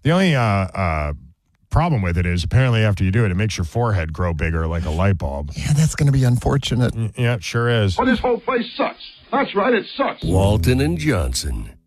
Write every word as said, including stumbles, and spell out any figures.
The only uh, uh, problem with it is apparently after you do it, it makes your forehead grow bigger like a light bulb. Yeah, that's going to be unfortunate. Yeah, it sure is. Well, this whole place sucks. That's right, it sucks. Walton and Johnson.